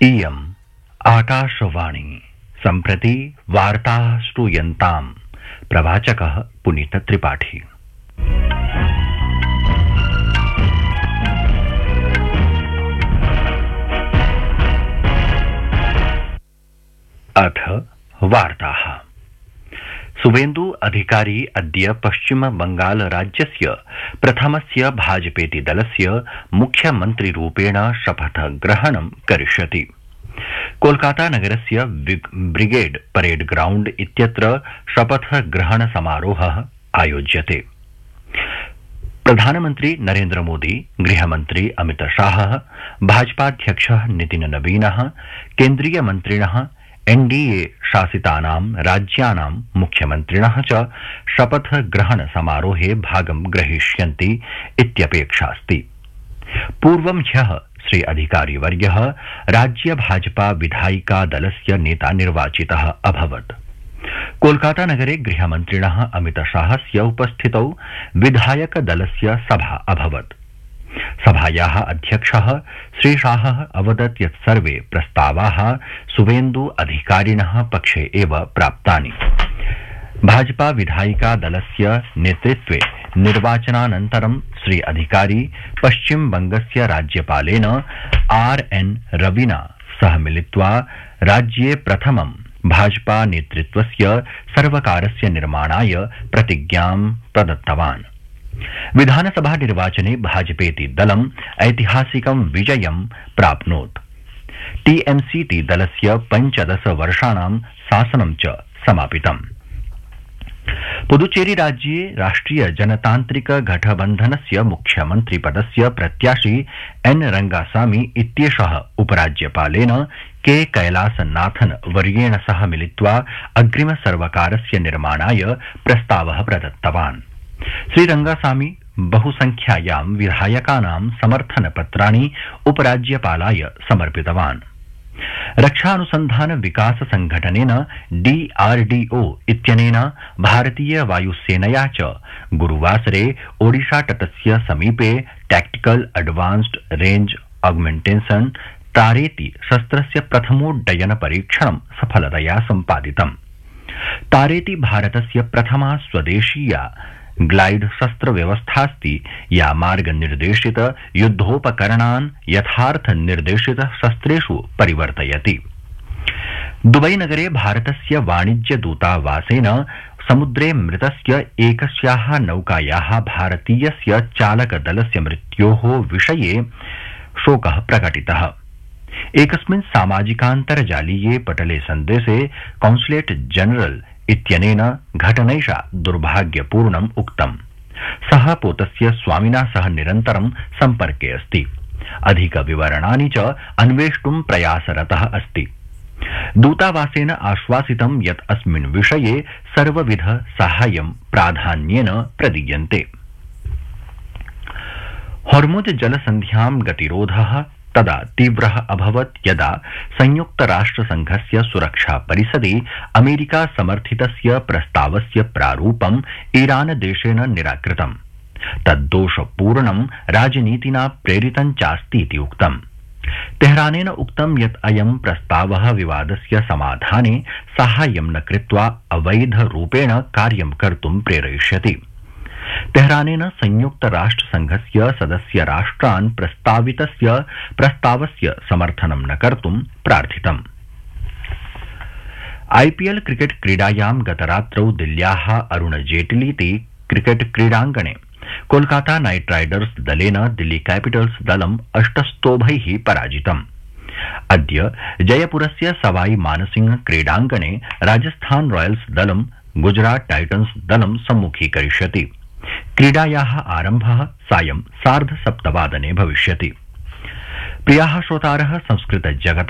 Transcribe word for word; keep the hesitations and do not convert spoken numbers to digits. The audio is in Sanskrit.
इयम् आकाशवाणी सम्प्रति वार्ताः श्रूयन्ताम् प्रवाचकः पुनीत त्रिपाठी। अथ वार्ताः। सुवेन्दु अधिकारी अद्य पश्चिम बंगाल राज्यस्य प्रथमस्य भाजपेति दलस्य मुख्यमन्त्रिरूपेण शपथग्रहणं करिष्यति। कोलकाता नगरस्य ब्रिगेड परेड ग्राउंड इत्यत्र शपथग्रहण समारोहः आयोज्यते। प्रधानमन्त्री नरेन्द्र मोदी, गृहमन्त्री अमित शाहः, भाजपाध्यक्षः नितिन नवीनः, केन्द्रीय मन्त्रिणः, एनडीए शासितानां राज्यानां मुख्यमन्त्रिणः च शपथग्रहण समारोहे भागं ग्रहीष्यन्ति इत्यपेक्षास्ति। पूर्वं ह्यः श्री अधिकारिवर्यः राज्य भाजपा विधायिका दलस्य नेता निर्वाचितः अभवत्। कोलकाता नगरे गृहमन्त्रिणः अमित शाहस्य उपस्थितौ विधायक दलस्य सभा अभवत्। सभायाः अध्यक्षः श्री शाहः अवदत् यत् सर्वे प्रस्तावाः सुवेन्दु अधिकारिणः पक्षे एव प्राप्तानि। भाजपा विधायिका दलस्य नेतृत्वे निर्वाचनानन्तरं श्री अधिकारी पश्चिम बंगस्य राज्यपालेन आर एन रविना सह मिलित्वा राज्ये प्रथमं भाजपा नेतृत्वस्य सर्वकारस्य निर्माणाय प्रतिज्ञां प्रदत्तवान्। विधानसभा निर्वाचने भाजपेति दलम् ऐतिहासिकं विजयं प्राप्नोत्। टीएमसीति दलस्य पञ्चदश वर्षाणां शासनं च समापितम्। पुदुचेरी राज्ये राष्ट्रिय जनतान्त्रिक गठबन्धनस्य मुख्यमन्त्रिपदस्य प्रत्याशी एन रंगासामी इत्येषः उपराज्यपालेन के कैलासनाथन वर्येण सह मिलित्वा अग्रिम सर्वकारस्य निर्माणाय प्रस्तावः प्रदत्तवान्। श्री रंगासामी बहुसंख्यायां विधायकानां समर्थनपत्राणि उपराज्यपालाय समर्पितवान्। रक्षानुसन्धान विकास संघटनेन डीआरडीओ इत्यनेन भारतीय वायुसेनया च गुरुवासरे ओडिशा तटस्य समीपे टैक्टिकल एडवांस्ड रेंज ऑगमेंटेशन तारेति शस्त्रस्य प्रथमोड्डयन परीक्षणं सफलतया सम्पादितम्। तारेति भारतस्य प्रथमा स्वदेशीया ग्लाइड शस्त्र व्यवस्थास्ति या मार्ग निर्देशित युद्धोपकरणान् यथार्थ निर्देशित शस्त्रेषु परिवर्तयति। दुबई नगरे भारतस्य वाणिज्य दूतावासेन समुद्रे मृतस्य एकस्याः नौकायाः भारतीयस्य चालकदलस्य मृत्योः विषये शोकः प्रकटितः। एकस्मिन् सामाजिकान्तर्जालीये पटले सन्देशे कॉन्सुलेट जनरल इत्यनेन घटनैषा दुर्भाग्यपूर्णम् उक्तम्। सः पोतस्य स्वामिना सह निरन्तरं सम्पर्के अस्ति। अधिकविवरणानि च अन्वेष्टुं प्रयासरतः अस्ति। दूतावासेन आश्वासितं यत् अस्मिन् विषये सर्वविध साहाय्यं प्राधान्येन प्रदीयन्ते। हॉर्मुज जलसन्ध्यां गतिरोधः तदा तीव्रः अभवत् यदा संयुक्तराष्ट्रसंघस्य सुरक्षा परिषदि अमेरिका समर्थितस्य प्रस्तावस्य प्रारूपम् ईरान देशेन निराकृतम्। तद्दोषपूर्णं राजनीतिना प्रेरितं चास्तीति उक्तम्। तेहरानेन उक्तं यत् अयं प्रस्तावः विवादस्य समाधाने साहाय्यं न कृत्वा अवैधरूपेण कार्यं कर्तुं प्रेरयिष्यति। तेहरानेन संयुक्त राष्ट्र संघस्य सदस्य राष्ट्रान् प्रस्तावितस्य प्रस्तावस्य समर्थनं न कर्तुं प्रार्थितम्। आईपीएल क्रिकेट क्रीडायां गतरात्रौ दिल्ल्याः अरुण जेटलीति क्रिकेट क्रीडाङ्गणे कोलकाता नाइट राइडर्स दलेन दिल्ली कैपिटल्स दलम् अष्टस्तोभैः पराजितम्। अद्य जयपुरस्य सवाई मानसिंह क्रीडाङ्गणे राजस्थान रॉयल्स दलं गुजरात टाइटन्स दलं सम्मुखीकरिष्यति। क्रीडायाः आरम्भः सायं सार्ध सप्तवादने भविष्यति। प्रियाः श्रोतारः, संस्कृत जगता